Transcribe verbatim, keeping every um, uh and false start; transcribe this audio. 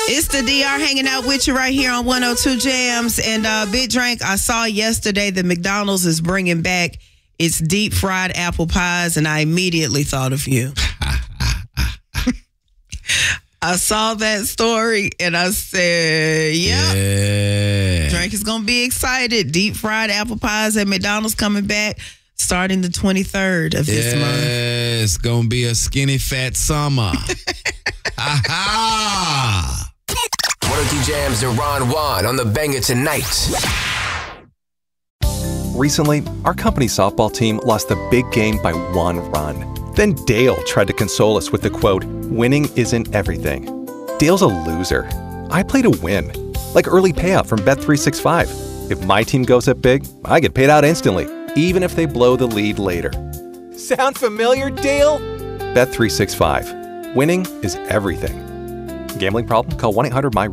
It's the D R hanging out with you right here on one oh two Jams. And uh, Big Drink, I saw yesterday that McDonald's is bringing back its deep fried apple pies, and I immediately thought of you. I saw that story, and I said, yep. Yeah. Drink is going to be excited. Deep fried apple pies at McDonald's coming back starting the twenty-third of this yeah, month. It's going to be a skinny fat summer. Aha! one oh two Jams and Ron Juan on the Banger Tonight. Recently, our company softball team lost the big game by one run. Then Dale tried to console us with the quote, "Winning isn't everything." Dale's a loser. I play to win. Like early payout from Bet three sixty-five. If my team goes up big, I get paid out instantly, even if they blow the lead later. Sound familiar, Dale? Bet three sixty-five. Winning is everything. Gambling problem? Call one eight hundred M Y